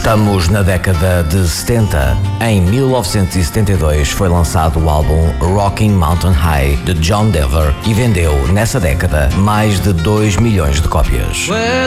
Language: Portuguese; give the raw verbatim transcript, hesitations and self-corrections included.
Estamos na década de setenta. Em mil novecentos e setenta e dois foi lançado o álbum Rockin' Mountain High de John Denver e vendeu, nessa década, mais de dois milhões de cópias.